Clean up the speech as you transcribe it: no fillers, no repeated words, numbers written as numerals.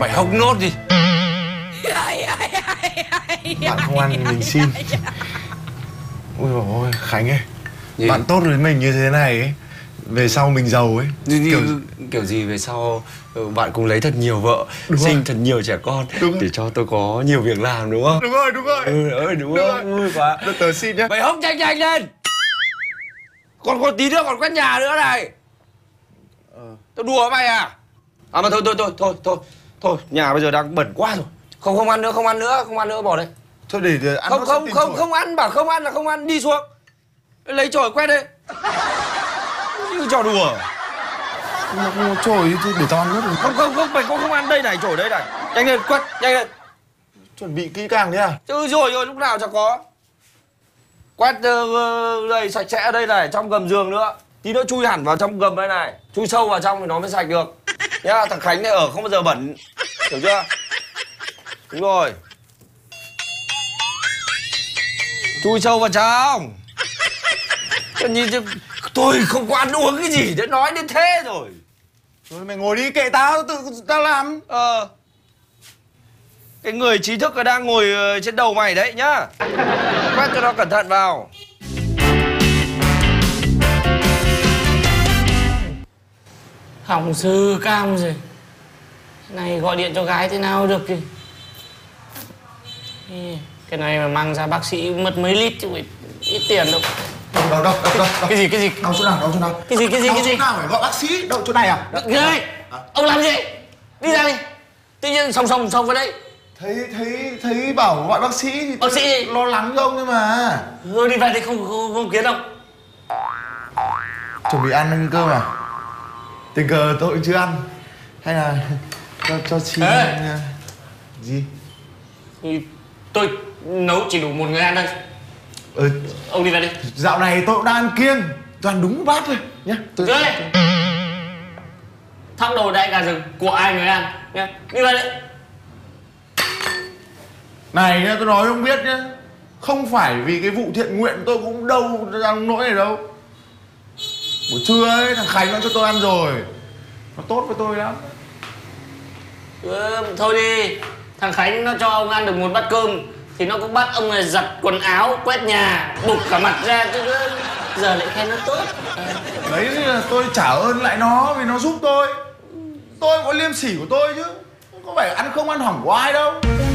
mày hông nốt đi. Bạn không ăn thì mình xin. Ui dồi ôi, Khánh ơi, Gì? bạn tốt với mình như thế này ấy, về sau mình giàu ấy. Kiểu gì về sau bạn cùng lấy thật nhiều vợ, Đúng sinh rồi. thật nhiều trẻ con. Đúng để cho tôi có nhiều việc làm, đúng không? Đúng rồi, đúng rồi. Đúng rồi. Vui quá. Tớ xin nhá. Mày hông nhanh nhanh lên. Còn tí nữa còn quét nhà nữa này. Tao đùa với mày à? À mà thôi, nhà bây giờ đang bẩn quá rồi. Không ăn nữa, bỏ đây. Thôi để ăn nốt xong tìm chổi. Không ăn, bảo không ăn là không ăn, đi xuống. Lấy chổi quét đi. Như trò đùa. Mà không có chổi thì để tao ăn nốt rồi. Không, mày không ăn đây này, chổi đây này. Nhanh lên, quét, nhanh lên. Chuẩn bị kỹ càng thế à? Chứ rồi, lúc nào chẳng có. Quét đây, sạch sẽ đây này, trong gầm giường nữa. Tí nữa chui hẳn vào trong gầm đây này. Chui sâu vào trong thì nó mới sạch được. Nhá, thằng Khánh này ở không bao giờ bẩn. Hiểu chưa? Đúng rồi. Chui sâu vào trong. Tôi không có ăn uống cái gì để nói đến thế rồi. Thôi mày ngồi đi, kệ tao, tự tao làm. Cái người trí thức đang ngồi trên đầu mày đấy nhá. Quét cho nó cẩn thận vào. Hỏng sư cam rồi. Này gọi điện cho gái thế nào được kì. Cái này mà mang ra bác sĩ mất mấy lít chứ ít tiền đâu. Đâu. Cái gì? Đâu chỗ nào? Cái gì? Đâu chỗ nào phải gọi bác sĩ? Đâu chỗ này à? Cái này, ông làm gì? Đi ra đi. Tự nhiên song vào đây. Thấy bảo gọi bác sĩ thì Bác sĩ gì? lo lắng cho ông thôi mà. Thôi đi về đi, không kiến đâu. Chuẩn bị ăn cơm à? Tình cờ tôi cũng chưa ăn. Hay là cho chị gì? Tôi nấu chỉ đủ một người ăn thôi. Ông đi về đi. Dạo này tôi cũng đang ăn kiêng, toàn đúng bát thôi nhá. Rồi. Thóc đầu đại gà rừng của ai người ăn nhá. Đi về đi. Này nhá, tôi nói không biết nhá. Không phải vì cái vụ thiện nguyện tôi cũng đâu đang nỗi này đâu. Buổi trưa ấy, thằng Khánh nó cho tôi ăn rồi. Nó tốt với tôi lắm. Thôi đi. Thằng Khánh nó cho ông ăn được một bát cơm thì nó cũng bắt ông này giặt quần áo, quét nhà, bục cả mặt ra chứ. Giờ lại khen nó tốt. Đấy là tôi trả ơn lại nó vì nó giúp tôi. Tôi có liêm sỉ của tôi chứ. Không phải ăn không ăn hỏng của ai đâu.